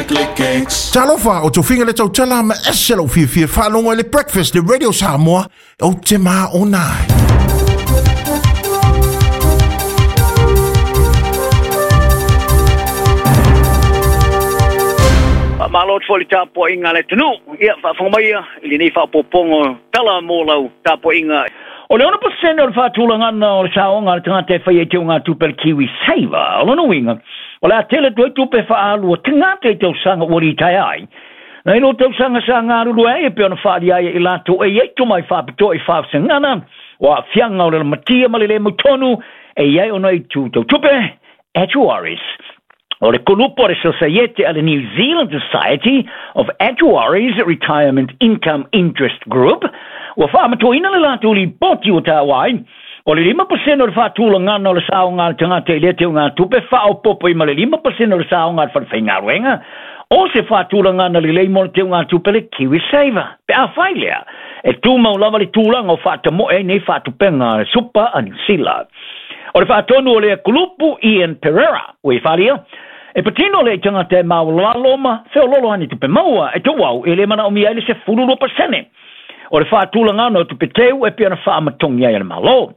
Talofa o tofinga le tau tala ma eselo fia whanongo le breakfast le Radio Samoa o te maa o nai. Malot foli tapo inga le tunu. Ia whangmaia ili nei whapopongo tala mōlau tapo inga. O le 1% o le whatulangana o le saonga le tangate whai e te unga tupel Kiwi Saver. O le nuinga. O le atele tupe whaalu o tangate te usanga ori tai ai. Na ino te usanga sa ngā ruru e pe ona whaari ai i lato e eito mai whaapito i whaafsangana. O a whianga o le matia malele mutonu e iei ona i tupe Actuaries. O le kulupo le Society of the New Zealand Society of Actuaries Retirement Income Interest Group. Ua whaamatoina le lato li poti o tāwai. O le 5% o le whaatulangana o le saonga le tangata i le te unga tupe whaopopo i ma le 5% o le saonga le whawhaingaruenga. O se whaatulangana le leimo le te unga tupe le Kiwi Saver. Pe a whailea. E tūmau lava le tūlanga o whaatamo e nei whaatupenga supa a New Zealand. O le whaatonu o le kulupu Ian Pereira. Ue whalia. E patino le tangata e maulaloma, whiololo hani tupe maua, e tuwau, e le mana o mia ele se 10%. O le whaatulangana o tupe teu e piana whaamatongi ai le malo.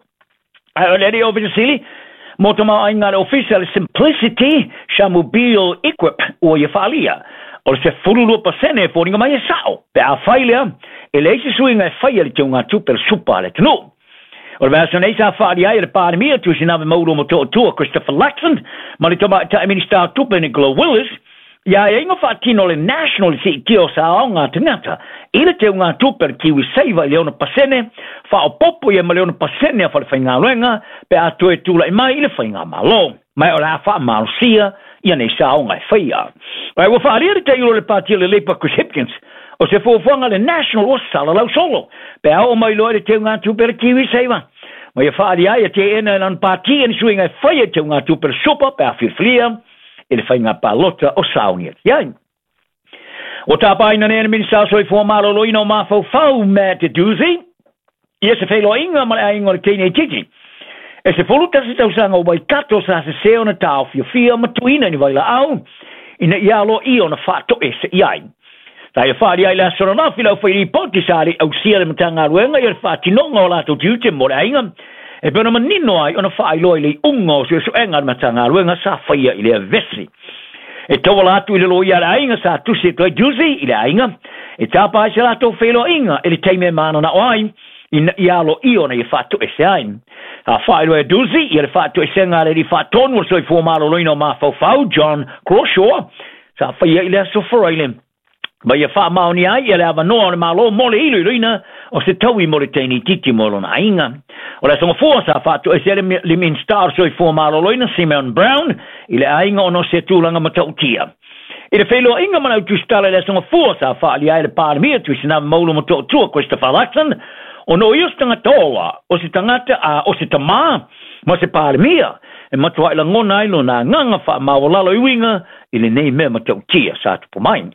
O le reo Visili, moto mau ainga le official Simplicity Shamobile Equip o ia whalia. O le se 10% e fōringa mai e sao. Pe a whailea, e le isi suinga e whaia le teunga tupe le supa le tenu. O le vasa nei sa whaari ai le pāremia tu sinave mauro mo toa tua Christopher Luxon, ma le toma ta minister tupe Nicola Willis, ia e inga whaatino le national si tio sa aonga tangata, i le teo ngā tupe le Kiwi Saver i leona pasene, whao popo ia ma leona pasene a whale whainga luenga, pe a tue tula i mai i le whainga malo. Mai o le a wha marusia, ia nei sa aonga e whaia. Rai wa whaari le teiro le pātia le leipa Chris Hipkins, o se fōwhanga le national o sala lau solo, pe a o mai loa le teo ngā tupe le Kiwi Saver. Ma ia whaari ai a te ena lan pāti en suinga e whaia te ngā tupera sopa pe a whiwhilia e le whainga pālota o sauni at iai. O tāpaina nena minisa soi fōmaro loina o mawhau Matt Doozy, ia se whailo inga ma le ainga le teine titi. E se wholuta se tausanga o wai kato sa se seo na tāo whiwhia matuina ni waila au, ina ialo i ona whato e se iai. Tai e whaari ai la sorona whilau whairi poti sari au sia le matanga ruenga i le whaatinonga o lato tiute mo le ainga. E pēna manino ai ona whailoi le unga o se enga le matanga ruenga sa whaia i le vesi. E tawa lato i le loi a le ainga sa tusi toi duzi i le ainga. E tāpa ai se lato whailo inga i le teime mana na oai i alo i ona i whatu e se ain. A whailo e duzi i le whatu e se ngā le i whatonu o soi fōmaro loino mawhau John Crawshaw. Sa whaia i le asofora i le. Ma ia wha maoni ai, ia le awa noa o le malo mole ilu iluina o se taui mo le teini titi mo lona ainga. O le songa fua sa whatu e se le min star soi fua malo loina Simon Brown i le ainga o no se tūlanga matautia. I le whailo inga mana tu stala le songa fua sa whaali ai le pārmia tu sinava maulu mo tua Christopher Luxon o no ios tangata oa o se tangata a o se tamā ma se pārmia e matua ila ngona ilo na nganga wha mawalalo iwinga i le nei mea matautia sa tupu main.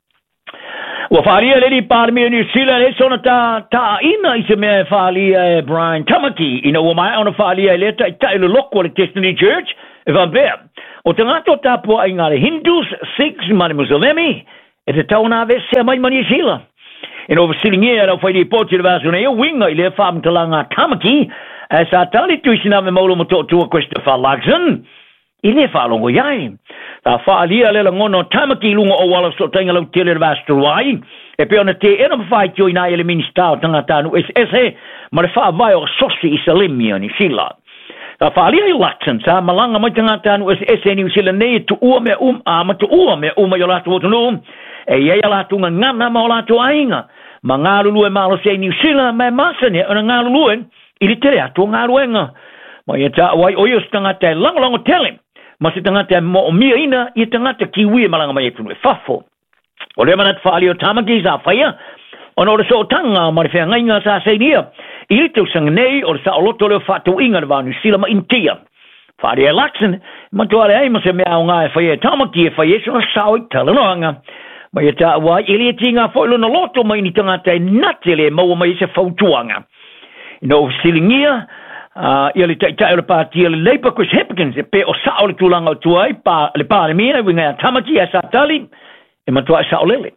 Ua whaaria le ni pārmia New Zealand e sona ta ina i se mea whaalia Brian Tamaki ina ua mai ona whaalia le ta ilu loko le Destiny Church e whanbea. O tangato tapua ai ngā le Hindus, Sikhs, mani Muslimi e te tauna vese mai ma New Zealand. Ina ua silingia rau whairi poti le vaso nei o winga i le whaamtalanga Tamaki e sa tali tuisina me maulu mo tua Christopher Luxon i le whaalongo iai. Ta whaalia le langono Tamaki lunga o wala so tainga lau tele le vasturuai. E pe ona te ena mawhai tio ina ele minister tangatanu SS ma le whaavai o sosi i Salimia ni Sila. Ta whaalia i Luxon sa malanga mai tangatanu SS ni Sila nei tu ua mea ma tu ua mea i o latu otunu. E iei a latu ngana ma o latu ainga. Ma ngā lulu e malo se ni Sila me masane ona ngā lulu e i li tere atu ngā ruenga. Ma ia ta wai oios tangata e lango tele. Ma se tangata mo o mia ina i tangata kiwi e malanga mai e tunu e whafo. O le manat whaali o Tamaki sa whaia, o no le so tanga ma le whea ngainga sa seinia, i le tau sanga nei o le sa o loto leo whātou inga le wānu sila ma intia. Whaari e Luxon, ma tuare ai ma se mea o ngā e whaia Tamaki e whaia so na sao i talanoanga. Ma ia ta wai ili e tinga whailo na loto mai ni tangata e natele maua mai se whautuanga. No silingia, ia le tai o le pātia le Labour Chris Hipkins e pe o sao le tūlanga o tuai le pāremia winga Tamaki a sa tali e matua sa olele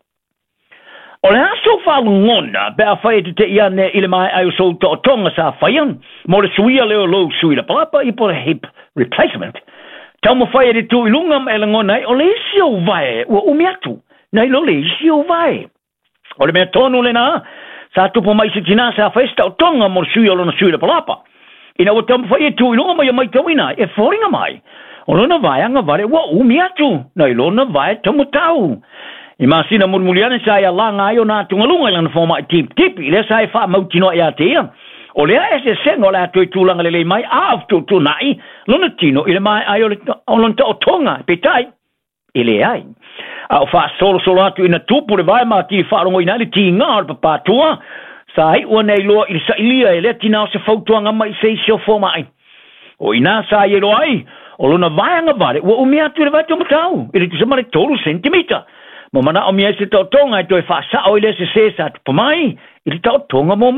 o le aso whalungona pe a whai te ia ne ile mai ai o so to tonga sa whaian mo le suia leo lo suila palapa i po hip replacement tau mo whai te tu ilunga me langona o le isio vai o umiatu nei lo le isio vai o le mea tonu le na sa tupo mai se tina sa festa o tonga mo suia lo na suila palapa ina o tau mo whai tu ilunga mai tauina e whoringa mai o lona vai anga vare o umiatu nei lo na vai tamu tau I masina murmuliane sa ia langa ai o na tungalunga lana foma tipi le sa fa mautino ia tea o le ese sengo la tu tulanga le mai af tu nai lona tino ile mai ai o lona o tonga petai ile ai a fa solo atu ina tupu le vai ma ti fa rongo ina le tinga pa tua sa ai o nei lo ile sa ilia ile tina se fautuanga mai se sio foma ai o ina sa ia lo ai o lona vai anga vale o mea tu le vai tu matau ile tu se mare tolu centimeter mo mana o mia se tau tonga to e fa sa o ile se sa po mai ile tau tonga mo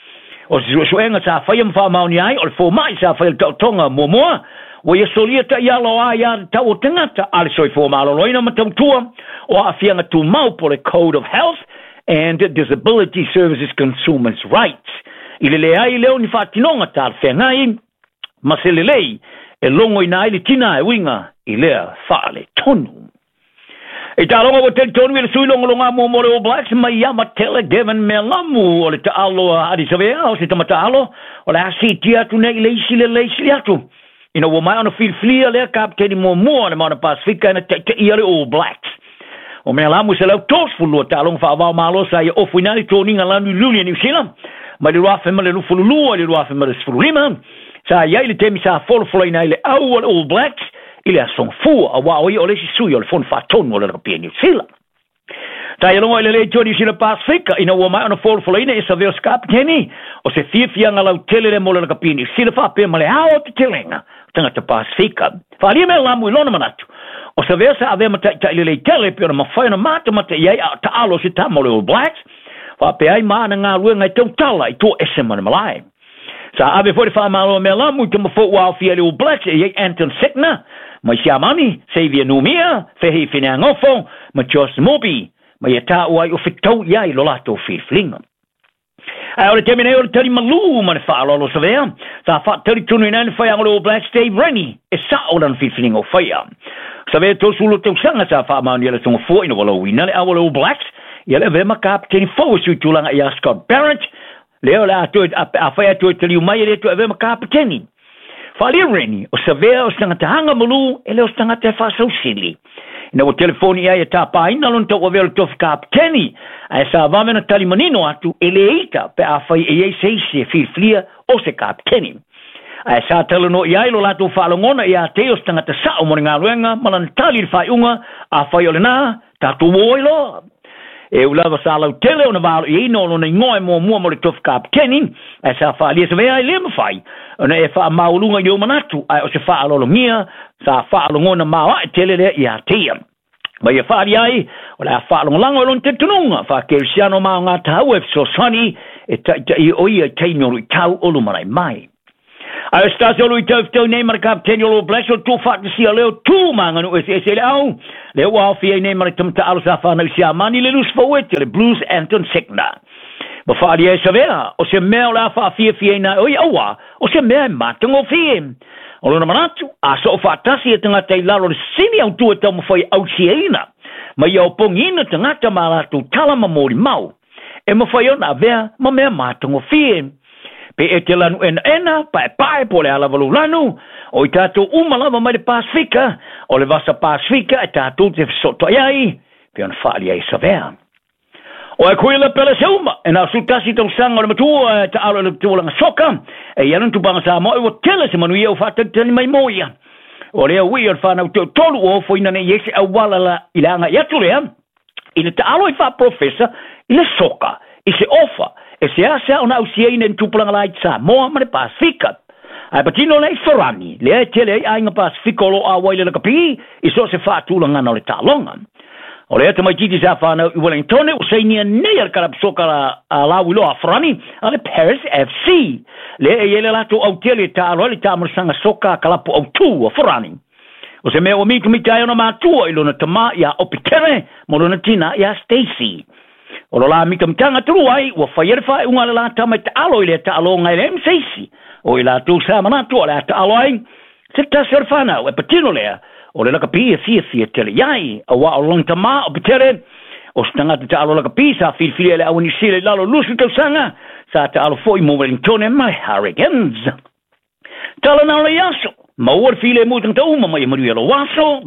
o se enga sa fa yam fa mauni ai o fo mai sa fa tau tonga mo o ye solia ta ya lo ai ya tau tangata ale soi fo malo loina matam tua o a fianga tu mau por the Code of Health and Disability Services Consumers Rights ile le ai leo ni fa tinonga tal fengai maselelei e longo ina ile tina e winga ile fa le tonu e talonga o te tonu ile sui longa mo All Blacks mai ama tele Devon Melamu o le taalo adi savea o se tamatalo o le asitia tu nei le isi atu ina wo mai ona flia le kapteni mo na mana Pasifika na te ile All Blacks o Melamu se lau tos fulu talonga fa va malo sa ia ofinali toninga lanu lulia New Zealand ma le rafa ma le lufulu le rafa ma le fulima sa ia ile temi sa folfolo ina ile All Blacks ile son fu a wa o le sui o le fon faton o le European New Zealand ta ia longa le New Zealand Pacifica ina wa mai ona folfolo ina isa veo skapteni o se fia nga lau tele le mo le European New Zealand fa pe male hao te telenga tanga te Pacifica fa li me lamu ilona manatu o se veo sa ave mata ta ile le tele pe ona mafai na mata ia ta alo se ta mo le All Blacks fa pe ai mana nga rua ngai tau tala i to esema malai sa ave 45 malo me lamu te mo fo wa fia le All Blacks e Anton Sekna mai siamani Xavier Numia fehi finangofo ma Josh Mobi mai eta o ai o fitou ia i lolato fiflinga ai o temene o tari malu ma fa lo savea sa fa tari tunu ina fa yang All Blacks Dave Rennie e sa o dan fiflinga o fa savea to sulu te sanga sa fa ma ni le songo fo ina wala wina le All Blacks ia le ve ma kapten fo su tulanga ia Scott Barrett leo la to a fa to tali mai le to ve ma kapteni Fali Rennie o savea o stanga hanga malu ele o stanga te fa so sili ina o telefoni ia ta pa ina lon to o vel to kapteni ai sa va mena tali manino atu ele ita pe a fa e se flia o se kapteni ai sa tele no ia lo lato fa longona ia te o stanga te sa o moringa ruenga malan tali fa unga a fa olena ta tu moilo e ulava sa lau tele ona valo e ino ona ngoi mo le tof kapteni e sa fa lia se vea i lema fai ona e fa maulunga yo manatu ai o se fa alo mia sa fa alo ngona mawa tele le ia tia ma ia fa ai ola fa alo lango lon te tununga fa kelsiano ma nga tau e so sani e i o ia taino ru tau olu mai ai sta se lui tau nei mar kapteni All Blacks o tu fa si leo tu manga no se le wa fi nei mar tum ta alsa fa na sia mani le lus forward le Blues Anton Sekna ba fa dia severa o se mel la fa fi na o ia o se me matungo fi o lona manatu a so fa tasi tanga te lalo sini au tu te mo foi au siena ma ia pongina tanga ta mala tu tala mamori mau e mo foi ona vea ma me matungo fi pe e te lanu ena pai po le ala valulanu o i tātou umalava mai le Pasifika o le vasa Pasifika e tātou te soto ai pe ona whaali ai savea o e kuila pele seuma e nā sutasi tau sanga o le matua ta alo le tuolanga soka e ianun tupanga sa mo e o tele se manu ia o whatatani mai moia o lea ui o whanau tolu o foina ne yese a walala ilanga iatu lea i le ta alo i wha professor i le soka i se ofa e se asa ona usia ina tupulanga lai sa moa ma le Pasifika ai patino nei forani le tele ai nga Pasifika lo a waile le kapi i so se fatulanga na le talonga o le te mai titi sa fa na Wellington o se ni nei al karab soka la wilo a forani ale Paris FC le ele la to au tele ta lo le ta mo sanga soka kalapo au tu o forani O se mea o mitu mitai ona mātua ilo na tama ia Opitere mo lona tina ia Stacy. O lo la mika mitanga turu ai ua whaiere whae unga le la tama te alo i le ta alo ngai le mseisi. O i la tu sa manatu o le ta alo ai. Se ta se orfana o e patino lea. O le laka pi e fia tele iai. A wa o lona tama Opitere. O stanga te alo laka pi sa fili le awani sile lalo lusu tau sanga. Sa te alo foi mo Wellington e mai Hurricanes. Tala na le yaso. Mauar file mo tang tau mai maru yelo waso